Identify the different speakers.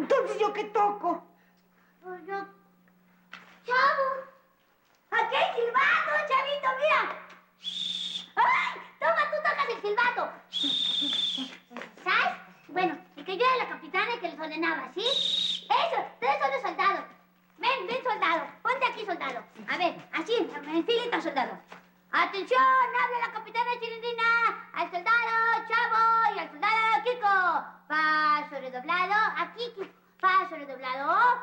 Speaker 1: Entonces, ¿yo qué toco?
Speaker 2: Pues yo... ¡Chavo! ¡Aquí hay silbato, chavito, mira! ¡Ay! ¡Toma, tú tocas el silbato! ¿Sabes? Bueno, el que yo era la capitana y que les ordenaba, ¿sí? Eso, ustedes son los soldados. Ven, soldado. Ponte aquí, soldado. A ver, así, en filita, soldado. ¡Atención! ¡Habla la capitana Chirindina! ¡Al soldado Chavo y al soldado Kiko! Paso redoblado. Aquí, Kiko. Paso redoblado.